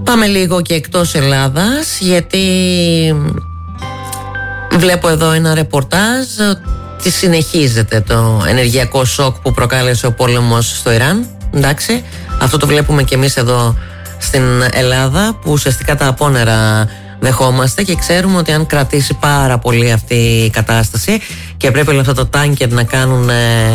Πάμε λίγο και εκτός Ελλάδας, γιατί βλέπω εδώ ένα ρεπορτάζ ότι συνεχίζεται το ενεργειακό σοκ που προκάλεσε ο πόλεμος στο Ιράν. Εντάξει, αυτό το βλέπουμε και εμείς εδώ στην Ελλάδα, που ουσιαστικά τα απόνερα δεχόμαστε και ξέρουμε ότι αν κρατήσει πάρα πολύ αυτή η κατάσταση και πρέπει όλα αυτά τα τάνκερ να κάνουν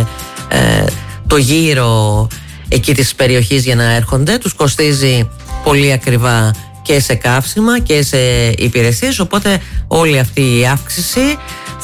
το γύρο εκεί της περιοχής για να έρχονται, τους κοστίζει πολύ ακριβά και σε καύσιμα και σε υπηρεσίες, οπότε όλη αυτή η αύξηση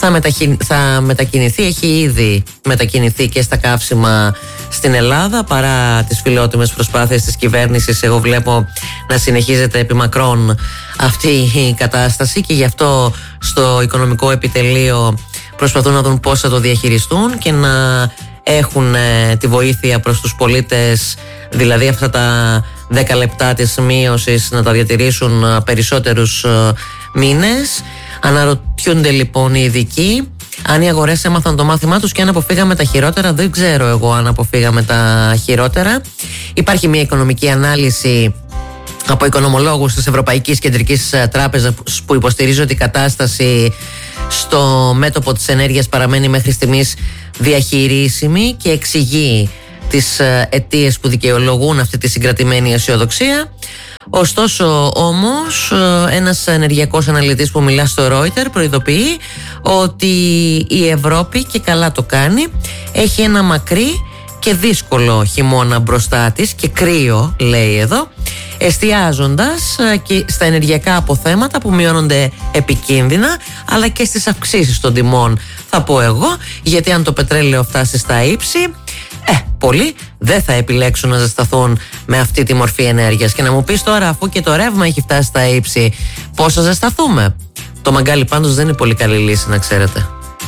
θα μετακινηθεί, έχει ήδη μετακινηθεί και στα καύσιμα στην Ελλάδα, παρά τις φιλότιμες προσπάθειες της κυβέρνησης. Εγώ βλέπω να συνεχίζεται επί μακρόν αυτή η κατάσταση και γι' αυτό στο οικονομικό επιτελείο προσπαθούν να δουν πώς θα το διαχειριστούν και να έχουν τη βοήθεια προς τους πολίτες, δηλαδή αυτά τα 10 λεπτά της μείωσης να τα διατηρήσουν περισσότερους μήνες. Αναρωτιούνται λοιπόν οι ειδικοί αν οι αγορές έμαθαν το μάθημά τους και αν αποφύγαμε τα χειρότερα. Δεν ξέρω εγώ αν αποφύγαμε τα χειρότερα. Υπάρχει μια οικονομική ανάλυση από οικονομολόγους της Ευρωπαϊκής Κεντρικής Τράπεζας που υποστηρίζει ότι η κατάσταση στο μέτωπο της ενέργειας παραμένει μέχρι στιγμής διαχειρίσιμη και εξηγεί τις αιτίες που δικαιολογούν αυτή τη συγκρατημένη αισιοδοξία. Ωστόσο όμως ένας ενεργειακός αναλυτής που μιλά στο Reuters προειδοποιεί ότι η Ευρώπη, και καλά το κάνει, έχει ένα μακρύ και δύσκολο χειμώνα μπροστά της και κρύο, λέει εδώ, εστιάζοντας και στα ενεργειακά αποθέματα που μειώνονται επικίνδυνα, αλλά και στις αυξήσεις των τιμών, θα πω εγώ, γιατί αν το πετρέλαιο φτάσει στα ύψη, πολλοί δεν θα επιλέξουν να ζεσταθούν με αυτή τη μορφή ενέργειας. Και να μου πεις τώρα, αφού και το ρεύμα έχει φτάσει στα ύψη, πώς θα ζεσταθούμε? Το μαγκάλι πάντως δεν είναι πολύ καλή λύση, να ξέρετε.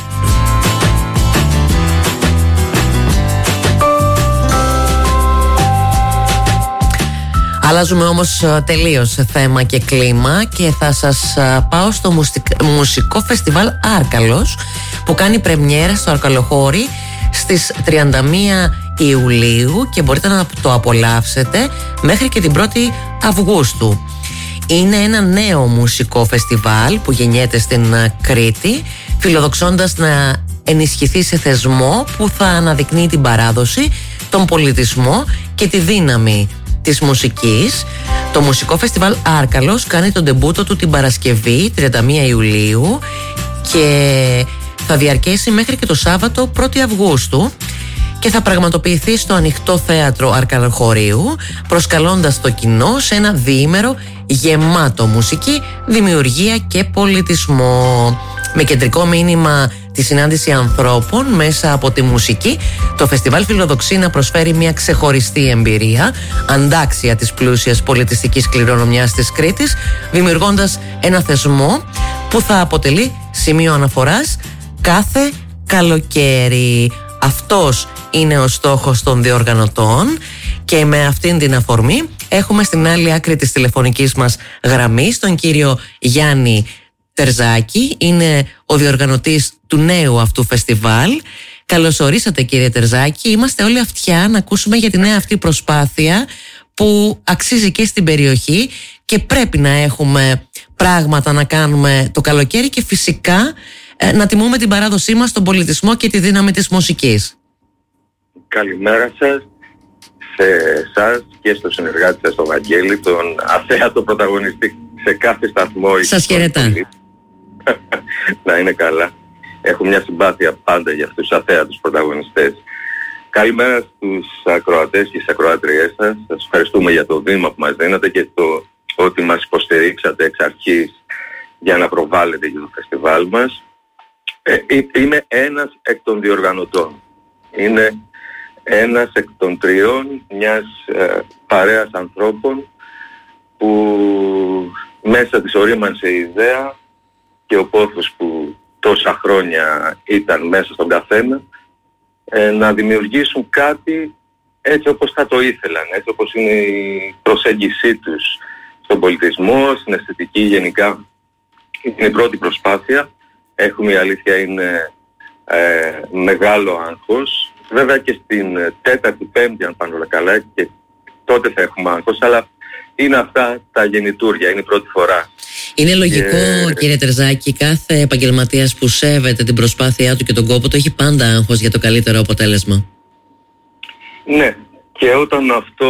Αλλάζουμε όμως τελείως θέμα και κλίμα και θα σας πάω στο μουσικό φεστιβάλ Άρκαλος, που κάνει πρεμιέρα στο Αρκαλοχώρι στις 31 Ιουλίου και μπορείτε να το απολαύσετε μέχρι και την 1η Αυγούστου. Είναι ένα νέο μουσικό φεστιβάλ που γεννιέται στην Κρήτη, φιλοδοξώντας να ενισχυθεί σε θεσμό που θα αναδεικνύει την παράδοση, τον πολιτισμό και τη δύναμη της μουσικής. Το μουσικό φεστιβάλ Άρκαλος κάνει τον ντεμπούτο του την Παρασκευή 31 Ιουλίου και θα διαρκέσει μέχρι και το Σάββατο 1η Αυγούστου και θα πραγματοποιηθεί στο ανοιχτό θέατρο Αρκαλοχωρίου, προσκαλώντας το κοινό σε ένα διήμερο γεμάτο μουσική, δημιουργία και πολιτισμό. Με κεντρικό μήνυμα τη συνάντηση ανθρώπων μέσα από τη μουσική, το φεστιβάλ φιλοδοξεί να προσφέρει μια ξεχωριστή εμπειρία, αντάξια της πλούσιας πολιτιστικής κληρονομιάς της Κρήτης, δημιουργώντας ένα θεσμό που θα αποτελεί σημείο αναφοράς κάθε καλοκαίρι. Αυτός είναι ο στόχος των διοργανωτών και με αυτήν την αφορμή έχουμε στην άλλη άκρη της τηλεφωνικής μας γραμμής τον κύριο Γιάννη Τερζάκη. Είναι ο διοργανωτής του νέου αυτού φεστιβάλ. Καλώς ορίσατε, κύριε Τερζάκη. Είμαστε όλοι αυτιά να ακούσουμε για τη νέα αυτή προσπάθεια που αξίζει και στην περιοχή και πρέπει να έχουμε πράγματα να κάνουμε το καλοκαίρι και φυσικά να τιμούμε την παράδοσή μας, τον πολιτισμό και τη δύναμη της μουσικής. Καλημέρα σας σε εσάς και στο συνεργάτη σας τον Βαγγέλη, τον αθέατο πρωταγωνιστή σε κάθε σταθμό. Σας χαιρετά. Να είναι καλά. Έχω μια συμπάθεια πάντα για αυτούς τους αθέατους πρωταγωνιστές. Καλημέρα στους ακροατές και στις ακροάτριές σας. Σας ευχαριστούμε για το βήμα που μας δίνατε και το ότι μας υποστηρίξατε εξ αρχής για να προβάλλετε για το φεστιβάλ μας. Είμαι ένας εκ των διοργανωτών. Είναι ένας εκ των τριών μιας παρέας ανθρώπων που μέσα της ορίμανσε η ιδέα και ο πόθος που τόσα χρόνια ήταν μέσα στον καθένα να δημιουργήσουν κάτι έτσι όπως θα το ήθελαν, έτσι όπως είναι η προσέγγισή τους στον πολιτισμό, στην αισθητική γενικά. Είναι η πρώτη προσπάθεια. Έχουμε, η αλήθεια είναι, μεγάλο άγχος. Βέβαια και στην τέταρτη, πέμπτη, αν πάνε όλα καλά, και τότε θα έχουμε άγχος, αλλά είναι αυτά τα γεννητούρια, είναι η πρώτη φορά. Είναι λογικό, κύριε Τερζάκη, κάθε επαγγελματίας που σέβεται την προσπάθειά του και τον κόπο του έχει πάντα άγχος για το καλύτερο αποτέλεσμα. Ναι, και όταν αυτό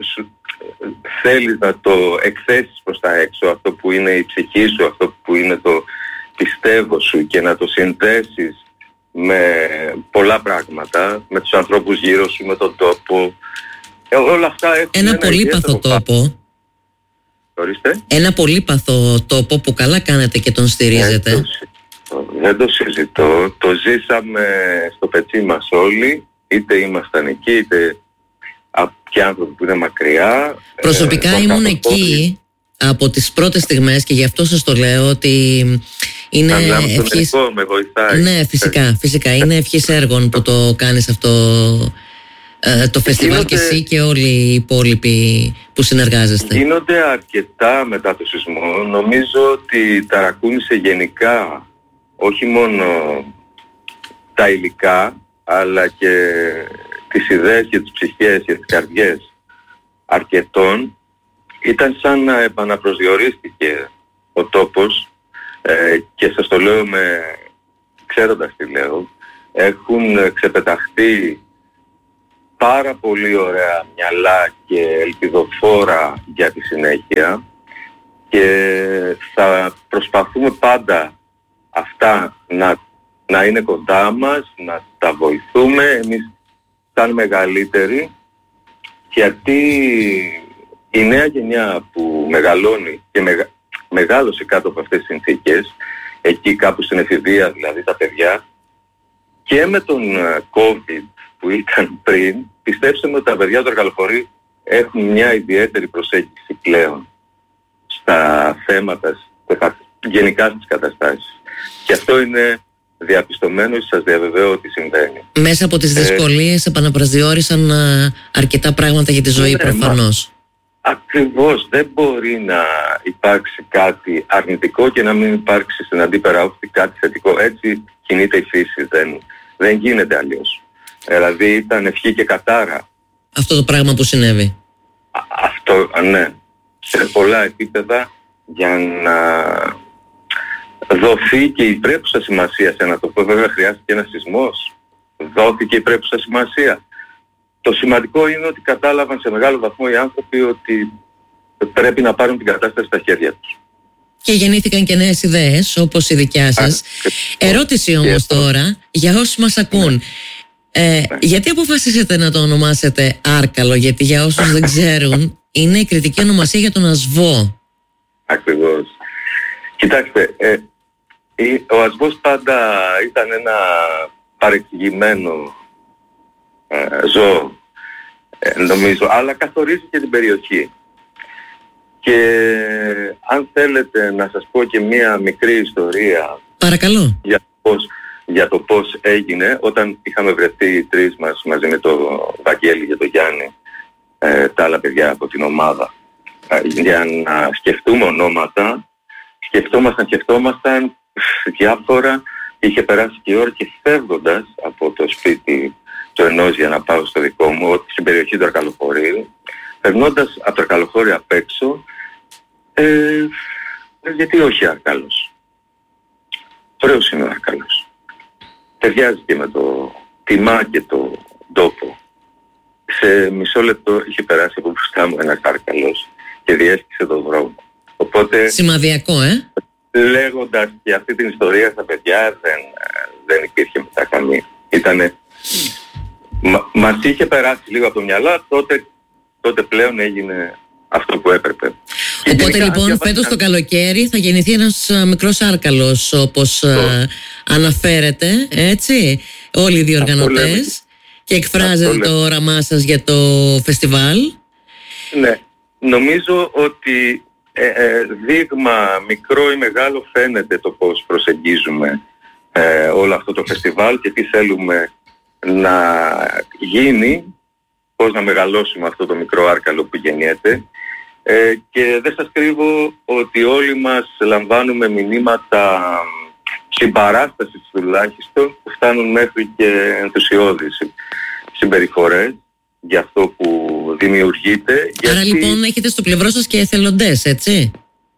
θέλεις να το εκθέσεις προς τα έξω, αυτό που είναι η ψυχή σου, αυτό που είναι το πιστεύω σου, και να το συνδέσεις με πολλά πράγματα, με τους ανθρώπους γύρω σου, με τον τόπο, όλα αυτά έχουν ένα πολύπαθο τόπο. Ορίστε. Ένα πολύπαθο τόπο που καλά κάνετε και τον στηρίζετε. Δεν το συζητώ. Το ζήσαμε στο πετσί μας όλοι, είτε ήμασταν εκεί, είτε και άνθρωποι που είναι μακριά. Προσωπικά ήμουν εκεί από τις πρώτες στιγμές και γι' αυτό σας το λέω ότι είναι ευχής... με βοηθάει. Ναι, φυσικά. Είναι ευχής έργων που το κάνεις αυτό το φεστιβάλ και εσύ και όλοι οι υπόλοιποι που συνεργάζεστε. Γίνονται αρκετά μετά το σεισμό. Νομίζω ότι ταρακούνησε γενικά όχι μόνο τα υλικά, αλλά και τις ιδέες και τις ψυχές και τις καρδιές αρκετών. Ήταν σαν να επαναπροσδιορίστηκε ο τόπος, και σας το λέω ξέροντας τι λέω. Έχουν ξεπεταχθεί πάρα πολύ ωραία μυαλά και ελπιδοφόρα για τη συνέχεια, και θα προσπαθούμε πάντα αυτά να είναι κοντά μας, να τα βοηθούμε εμείς σαν μεγαλύτεροι, γιατί η νέα γενιά που μεγαλώνει και μεγάλωσε κάτω από αυτές τις συνθήκες, εκεί κάπου στην εφηβεία δηλαδή τα παιδιά, και με τον COVID που ήταν πριν, πιστέψτε με ότι τα παιδιά του Αρκαλοχωρίου έχουν μια ιδιαίτερη προσέγγιση πλέον στα θέματα, γενικά στις καταστάσεις. Και αυτό είναι διαπιστωμένο, σας διαβεβαιώ ότι συμβαίνει. Μέσα από τις δυσκολίες επαναπροσδιορίσαν αρκετά πράγματα για τη ζωή, προφανώς. Ακριβώς, δεν μπορεί να υπάρξει κάτι αρνητικό και να μην υπάρξει στην αντίπερα όχθη κάτι θετικό. Έτσι κινείται η φύση, δεν γίνεται αλλιώς. Δηλαδή ήταν ευχή και κατάρα. Αυτό το πράγμα που συνέβη. Αυτό, ναι. Σε πολλά επίπεδα, για να δοθεί και η πρέπουσα σημασία σε ένα τοπίο. Βέβαια χρειάστηκε ένας σεισμός. Δόθηκε η πρέπουσα σημασία. Το σημαντικό είναι ότι κατάλαβαν σε μεγάλο βαθμό οι άνθρωποι ότι πρέπει να πάρουν την κατάσταση στα χέρια τους. Και γεννήθηκαν και νέες ιδέες, όπως η δικιά σας. Ερώτηση όμως τώρα, για όσους μας ακούν. Γιατί αποφασίσετε να το ονομάσετε Άρκαλο? Γιατί για όσους δεν ξέρουν, είναι η κριτική ονομασία για τον Ασβό. Ακριβώς. Κοιτάξτε, ο Ασβός πάντα ήταν ένα παρεξηγημένο ζώο, νομίζω, αλλά καθορίζει και την περιοχή. Και αν θέλετε να σας πω και μία μικρή ιστορία. Παρακαλώ. Για το πώς έγινε, όταν είχαμε βρεθεί οι τρεις μας μαζί με τον Βαγγέλη και τον Γιάννη, τα άλλα παιδιά από την ομάδα, για να σκεφτούμε ονόματα, σκεφτόμασταν διάφορα. Είχε περάσει και η ώρα, και φεύγοντας από το σπίτι του ενός για να πάω στο δικό μου, στην περιοχή του Αρκαλοχωρίου, περνώντας από το Αρκαλοχώριο απ' έξω, γιατί όχι Άρκαλος? Ωραίος είναι ο Άρκαλος. Ταιριάζει και με το τιμά και το τόπο. Σε μισό λεπτό είχε περάσει από μπροστά μου ένας Άρκαλος και διέσχισε τον δρόμο. Οπότε, σημαδιακό, λέγοντας και αυτή την ιστορία στα παιδιά, δεν υπήρχε μετά καμία. Μας είχε περάσει λίγο από το μυαλό, τότε πλέον έγινε αυτό που έπρεπε. Οπότε λοιπόν φέτος το καλοκαίρι θα γεννηθεί ένας μικρός Άρκαλος, όπως αναφέρετε, έτσι, όλοι οι διοργανωτές, και εκφράζετε το όραμά σας για το φεστιβάλ. Ναι, νομίζω ότι δείγμα μικρό ή μεγάλο φαίνεται το πώς προσεγγίζουμε όλο αυτό το φεστιβάλ και τι θέλουμε να γίνει, πώς να μεγαλώσουμε αυτό το μικρό Άρκαλο που γεννιέται. Και δεν σας κρύβω ότι όλοι μας λαμβάνουμε μηνύματα συμπαράστασης τουλάχιστον, που φτάνουν μέχρι και ενθουσιώδεις συμπεριφορές, για αυτό που δημιουργείται. Άρα λοιπόν έχετε στο πλευρό σας και εθελοντές, έτσι?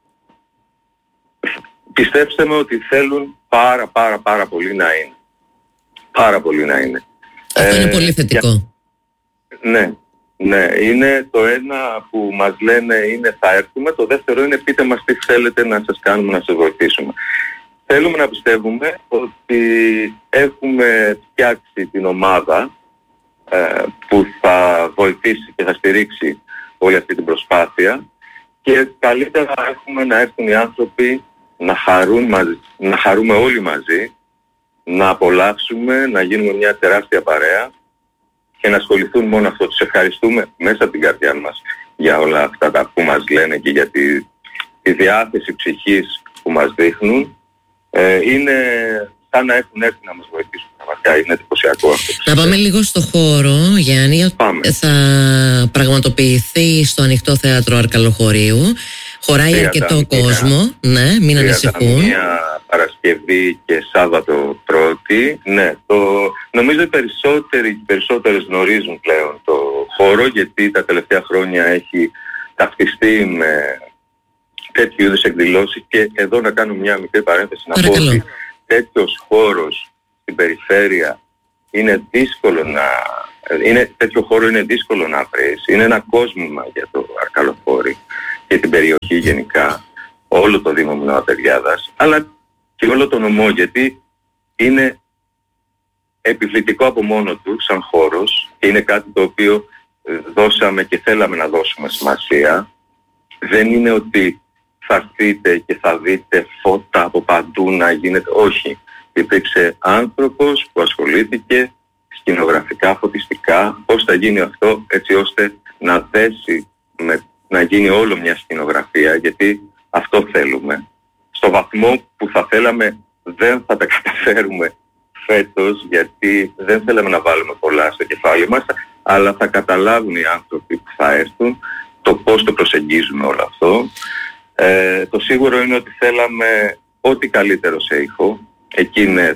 Πιστέψτε με ότι θέλουν πάρα πολύ να είναι. Πάρα πολύ να είναι. Αυτό είναι πολύ θετικό. Ναι, είναι το ένα που μας λένε είναι θα έρθουμε, το δεύτερο είναι πείτε μας τι θέλετε να σας κάνουμε, να σας βοηθήσουμε. Θέλουμε να πιστεύουμε ότι έχουμε φτιάξει την ομάδα που θα βοηθήσει και θα στηρίξει όλη αυτή την προσπάθεια και καλύτερα έχουμε να έρθουν οι άνθρωποι να χαρούμε όλοι μαζί, να απολαύσουμε, να γίνουμε μια τεράστια παρέα και να ασχοληθούν μόνο αυτό. Τους ευχαριστούμε μέσα από την καρδιά μας για όλα αυτά τα που μας λένε και για τη διάθεση ψυχής που μας δείχνουν. Είναι σαν να έχουν έρθει να μας βοηθήσουν. Πραγματικά είναι εντυπωσιακό αυτό. Να πάμε λίγο στο χώρο, Γιάννη. Θα πραγματοποιηθεί στο Ανοιχτό Θέατρο Αρκαλοχωρίου. Χωράει αρκετό κόσμο. Ναι, μην ανησυχούν. Μια Παρασκευή και Σάββατο πρώτη. Ναι, νομίζω οι περισσότερες γνωρίζουν πλέον το χώρο, γιατί τα τελευταία χρόνια έχει ταυτιστεί με τέτοιου είδους εκδηλώσεις. Και εδώ να κάνω μια μικρή παρένθεση να πω ότι τέτοιος χώρος στην περιφέρεια τέτοιο χώρο είναι δύσκολο να βρεις. Είναι ένα κόσμημα για το Αρκαλοχώρι και την περιοχή γενικά, όλο το Δήμο Μινωατεριάδας, αλλά και όλο το νομό, γιατί είναι επιβλητικό από μόνο του σαν χώρος και είναι κάτι το οποίο δώσαμε και θέλαμε να δώσουμε σημασία. Δεν είναι ότι θα έρθετε και θα δείτε φώτα από παντού να γίνεται. Όχι. Υπήρξε άνθρωπος που ασχολήθηκε σκηνογραφικά, φωτιστικά, πώς θα γίνει αυτό έτσι ώστε να δέσει, να γίνει όλο μια σκηνογραφία, γιατί αυτό θέλουμε. Στο βαθμό που θα θέλαμε δεν θα τα καταφέρουμε φέτος, γιατί δεν θέλαμε να βάλουμε πολλά στο κεφάλι μας, αλλά θα καταλάβουν οι άνθρωποι που θα έρθουν το πώς το προσεγγίζουμε όλο αυτό. Το σίγουρο είναι ότι θέλαμε ό,τι καλύτερο σε ήχο. Εκεί ναι,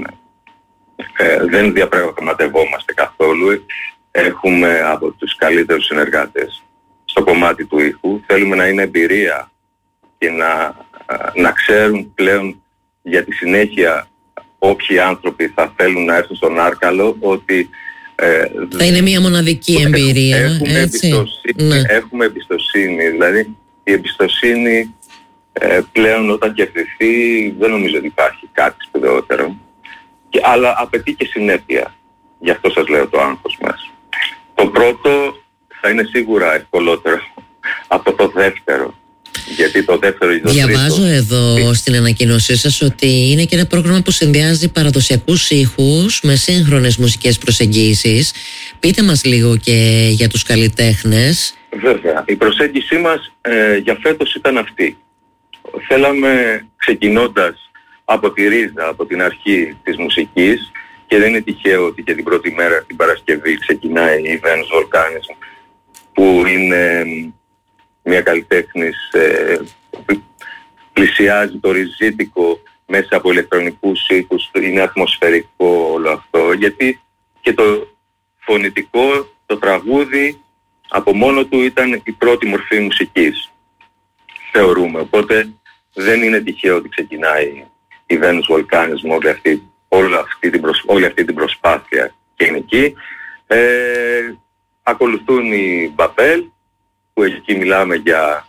δεν διαπραγματευόμαστε καθόλου. Έχουμε από τους καλύτερους συνεργάτες στο κομμάτι του ήχου. Θέλουμε να είναι εμπειρία και να ξέρουν πλέον για τη συνέχεια όποιοι άνθρωποι θα θέλουν να έρθουν στον Άρκαλο ότι θα είναι μια μοναδική εμπειρία. Έχουμε εμπιστοσύνη. Δηλαδή η εμπιστοσύνη πλέον όταν κερδιθεί δεν νομίζω ότι υπάρχει κάτι σπουδαιότερο. Αλλά απαιτεί και συνέπεια. Γι' αυτό σας λέω το άγχος μας. Το πρώτο θα είναι σίγουρα ευκολότερο από το δεύτερο. Γιατί το δεύτερο ή το τρίτο... Διαβάζω εδώ στην ανακοίνωσή σας ότι είναι και ένα πρόγραμμα που συνδυάζει παραδοσιακούς ήχους με σύγχρονες μουσικές προσεγγίσεις. Πείτε μας λίγο και για τους καλλιτέχνες. Βέβαια. Η προσέγγιση μας για φέτος ήταν αυτή. Θέλαμε, ξεκινώντας από τη ρίζα, από την αρχή της μουσικής, και δεν είναι τυχαίο ότι και την πρώτη μέρα, την Παρασκευή, ξεκινάει η Venus Volcanism, που είναι μια καλλιτέχνης που πλησιάζει το ριζίτικο μέσα από ηλεκτρονικούς ήχους, είναι ατμοσφαιρικό όλο αυτό, γιατί και το φωνητικό, το τραγούδι από μόνο του ήταν η πρώτη μορφή μουσικής, θεωρούμε. Οπότε δεν είναι τυχαίο ότι ξεκινάει η Venus Volcanism όλη αυτή την προσπάθεια και είναι εκεί. Ακολουθούν οι Μπαπέλ, που εκεί μιλάμε για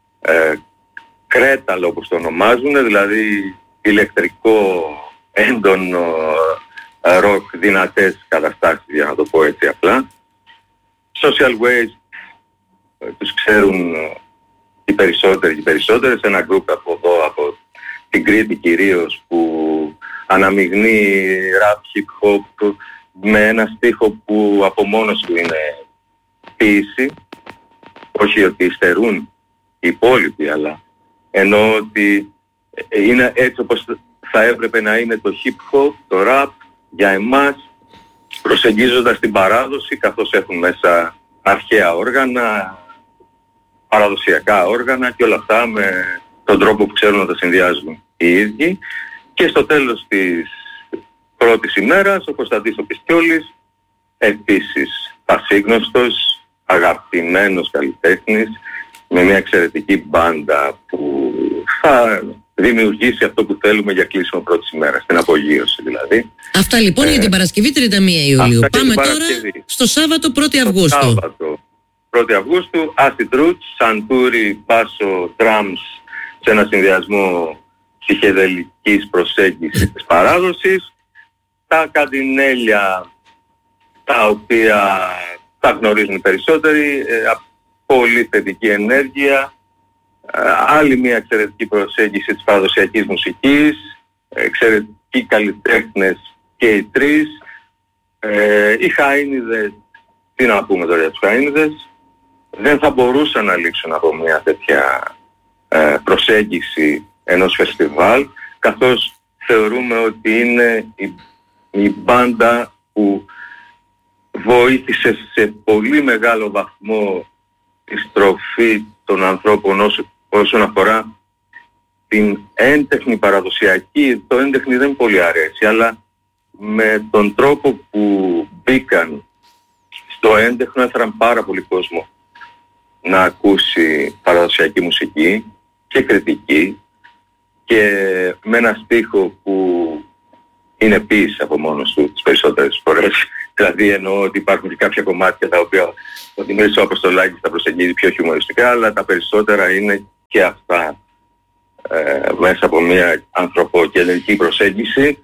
κρέταλο όπως το ονομάζουν, δηλαδή ηλεκτρικό, έντονο ροκ, δυνατές καταστάσεις, για να το πω έτσι απλά. Social Waste τους ξέρουν οι περισσότερες, ένα γκρουπ από εδώ, από την Κρήτη κυρίως, που αναμειγνύει rap, hip hop με ένα στίχο που από μόνος του είναι ποίηση. Όχι ότι υστερούν οι υπόλοιποι, αλλά εννοώ ότι είναι έτσι όπως θα έπρεπε να είναι το hip hop, το rap για εμάς, προσεγγίζοντας την παράδοση, καθώς έχουν μέσα αρχαία όργανα, παραδοσιακά όργανα και όλα αυτά με τον τρόπο που ξέρουν να τα συνδυάζουν οι ίδιοι. Και στο τέλος της πρώτης ημέρας ο Κωνσταντής ο Πιστιόλης επίσης πασίγνωστος, αγαπημένος καλλιτέχνης, με μια εξαιρετική μπάντα που θα δημιουργήσει αυτό που θέλουμε για κλείσιμο πρώτης ημέρας, την απογείωση δηλαδή. Αυτά λοιπόν για την Παρασκευή 31 Ιουλίου. Πάμε τώρα στο Σάββατο 1η Αυγούστου. Σάββατο 1η Αυγούστου, Acid Roots, Σαντούρι, Πάσο, Drums, σε ένα συνδυασμό ψυχεδελικής προσέγγισης της παράδοσης. Τα καντινέλια, τα οποία τα γνωρίζουν οι περισσότεροι, πολύ θετική ενέργεια, άλλη μια εξαιρετική προσέγγιση της παραδοσιακής μουσικής, εξαιρετικοί καλλιτέχνες και οι τρεις. Οι Χαΐνιδες, τι να πούμε τώρα για τους Χαΐνιδες, δεν θα μπορούσαν να λήξουν από μια τέτοια προσέγγιση ενός φεστιβάλ, καθώς θεωρούμε ότι είναι η μπάντα που βοήθησε σε πολύ μεγάλο βαθμό τη στροφή των ανθρώπων όσον αφορά την έντεχνη παραδοσιακή. Το έντεχνη δεν πολύ αρέσει, αλλά με τον τρόπο που μπήκαν στο έντεχνο έφεραν πάρα πολύ κόσμο να ακούσει παραδοσιακή μουσική και κριτική, και με ένα στίχο που είναι ποίηση από μόνος του τις περισσότερες φορές. Δηλαδή εννοώ ότι υπάρχουν και κάποια κομμάτια τα οποία ο Δημήτρης ο Αποστολάκης τα προσεγγίζει πιο χιουμοριστικά, αλλά τα περισσότερα είναι και αυτά μέσα από μια ανθρωποκεντρική προσέγγιση.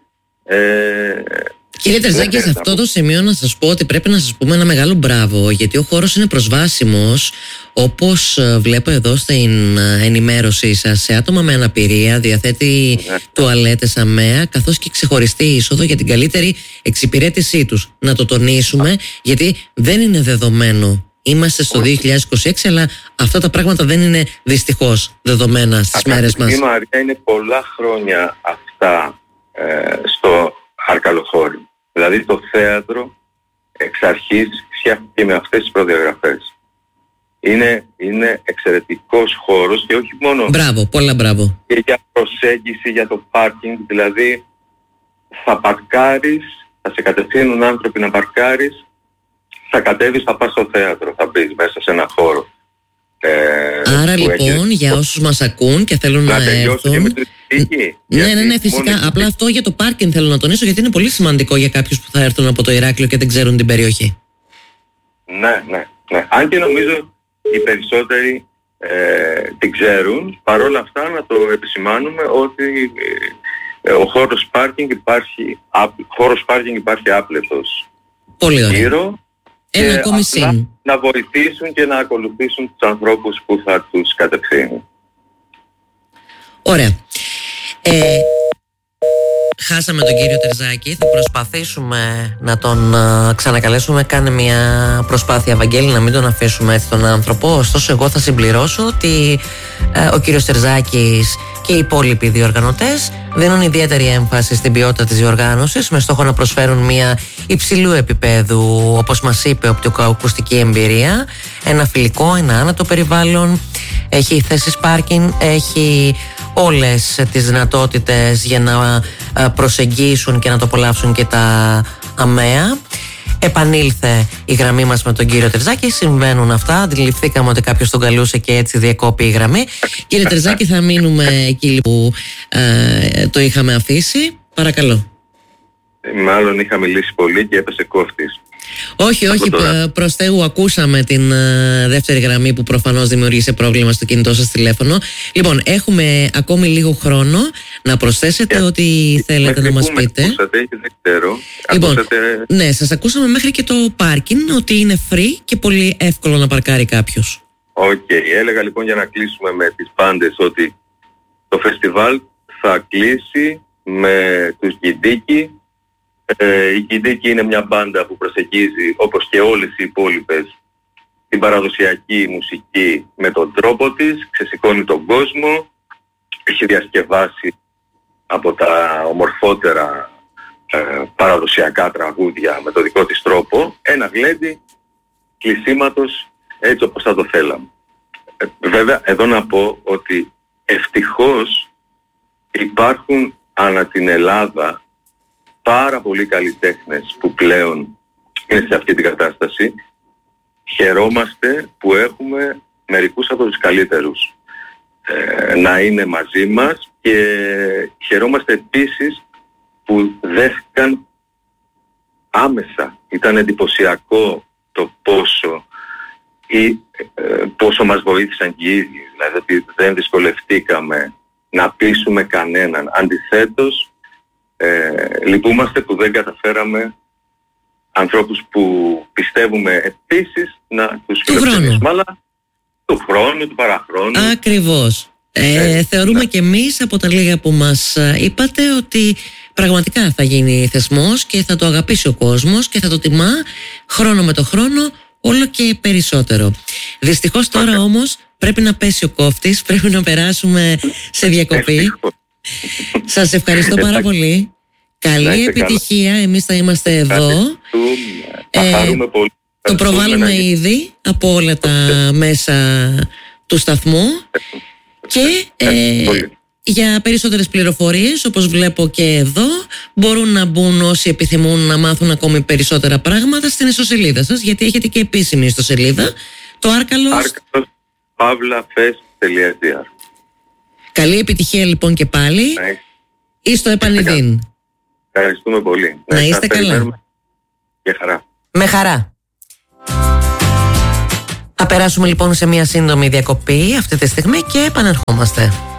Κύριε Τερζάκη, σε αυτό το σημείο να σας πω ότι πρέπει να σας πούμε ένα μεγάλο μπράβο, γιατί ο χώρος είναι προσβάσιμος, όπως βλέπω εδώ στην ενημέρωσή σας, σε άτομα με αναπηρία, διαθέτει τουαλέτες ΑΜΕΑ, καθώς και ξεχωριστή είσοδο για την καλύτερη εξυπηρέτησή τους. Να το τονίσουμε, γιατί δεν είναι δεδομένο. Είμαστε στο 2026, αλλά αυτά τα πράγματα δεν είναι δυστυχώς δεδομένα στις μέρες μας. Μαρία, είναι πολλά χρόνια αυτά στο Αρκαλοχώρι. Δηλαδή το θέατρο εξ αρχής φτιάχτηκε με αυτές τις προδιαγραφές. Είναι εξαιρετικός χώρος, και όχι μόνο... Μπράβο, πολλά μπράβο. Και για προσέγγιση, για το πάρκινγκ, δηλαδή θα παρκάρεις, θα σε κατευθύνουν άνθρωποι να παρκάρεις, θα κατέβεις, θα πας στο θέατρο, θα μπεις μέσα σε ένα χώρο. Άρα λοιπόν για όσους μας ακούν και θέλουν να έρθουν... Ναι, φυσικά. Απλά αυτό για το πάρκινγκ θέλω να τονίσω, γιατί είναι πολύ σημαντικό για κάποιους που θα έρθουν από το Ηράκλειο και δεν ξέρουν την περιοχή. Ναι. Αν και νομίζω οι περισσότεροι την ξέρουν, παρόλα αυτά να το επισημάνουμε ότι ο χώρος πάρκινγκ υπάρχει άπλετος. Πολύ ωραία. Γύρω, ένα ακόμη συν. Να βοηθήσουν και να ακολουθήσουν τους ανθρώπους που θα τους κατευθύνουν. Ωραία. Χάσαμε τον κύριο Τερζάκη. Θα προσπαθήσουμε να τον ξανακαλέσουμε. Κάνε μια προσπάθεια, Βαγγέλη, να μην τον αφήσουμε έτσι τον άνθρωπο. Ωστόσο εγώ θα συμπληρώσω ότι ο κύριος Τερζάκης και οι υπόλοιποι διοργανωτές δίνουν ιδιαίτερη έμφαση στην ποιότητα της διοργάνωσης, με στόχο να προσφέρουν μια υψηλού επίπεδου, όπως μας είπε, οπτικοακουστική εμπειρία, ένα φιλικό, ένα άνετο περιβάλλον, έχει θέσεις πάρκινγκ, έχει όλες τις δυνατότητες για να προσεγγίσουν και να το απολαύσουν και τα ΑΜΕΑ. Επανήλθε η γραμμή μας με τον κύριο Τερζάκη. Συμβαίνουν αυτά. Αντιληφθήκαμε ότι κάποιος τον καλούσε και έτσι διεκόπη η γραμμή. Κύριε Τερζάκη, θα μείνουμε εκεί που το είχαμε αφήσει. Παρακαλώ. Μάλλον είχα μιλήσει πολύ και έπεσε κόφτης. Όχι, προς Θεού, ακούσαμε την δεύτερη γραμμή που προφανώς δημιουργήσε πρόβλημα στο κινητό σας τηλέφωνο. Λοιπόν, έχουμε ακόμη λίγο χρόνο να προσθέσετε ό,τι θέλετε να μας πείτε. Ακούσατε, δεν ξέρω. Λοιπόν, ναι, σας ακούσαμε μέχρι και το πάρκινγκ, ότι είναι free και πολύ εύκολο να παρκάρει κάποιος. Έλεγα λοιπόν, για να κλείσουμε με τις πάντες, ότι το φεστιβάλ θα κλείσει με τους Γκιντίκι. Η Γκιντίκι είναι μια μπάντα που προσεγγίζει, όπως και όλες οι υπόλοιπες, την παραδοσιακή μουσική με τον τρόπο της, ξεσηκώνει τον κόσμο, έχει διασκευάσει από τα ομορφότερα παραδοσιακά τραγούδια με το δικό της τρόπο, ένα γλέντι κλεισίματος έτσι όπως θα το θέλαμε. Βέβαια εδώ να πω ότι ευτυχώς υπάρχουν ανά την Ελλάδα πάρα πολλοί καλλιτέχνες που πλέον είναι σε αυτή την κατάσταση, χαιρόμαστε που έχουμε μερικούς από τους καλύτερους να είναι μαζί μας, και χαιρόμαστε επίσης που δέχτηκαν άμεσα. Ήταν εντυπωσιακό το πόσο μας βοήθησαν και οι ίδιοι. Δηλαδή δεν δυσκολευτήκαμε να πείσουμε κανέναν. Αντιθέτως, λυπούμαστε που δεν καταφέραμε ανθρώπους που πιστεύουμε επίσης να τους φιλοξενήσουμε. Αλλά του χρόνου, του παραχρόνου. Ακριβώς. Θεωρούμε και εμείς από τα λίγα που μας είπατε ότι πραγματικά θα γίνει θεσμός και θα το αγαπήσει ο κόσμος και θα το τιμά χρόνο με το χρόνο όλο και περισσότερο. Δυστυχώς τώρα όμως πρέπει να πέσει ο κόφτης, πρέπει να περάσουμε σε διακοπή. Σας ευχαριστώ πάρα πολύ. Καλή επιτυχία, εμείς θα είμαστε εδώ. Το προβάλλουμε ήδη από όλα τα μέσα του σταθμού. Και για περισσότερες πληροφορίες, όπως βλέπω και εδώ, μπορούν να μπουν όσοι επιθυμούν να μάθουν ακόμη περισσότερα πράγματα στην ιστοσελίδα σας, γιατί έχετε και επίσημη ιστοσελίδα, το arkalos.pavlafest.gr. Καλή επιτυχία λοιπόν και πάλι. Ή στο επανειδήν. Ευχαριστούμε πολύ. Να είστε καλά. Και χαρά. Με χαρά. Θα περάσουμε λοιπόν σε μια σύντομη διακοπή αυτή τη στιγμή και επανερχόμαστε.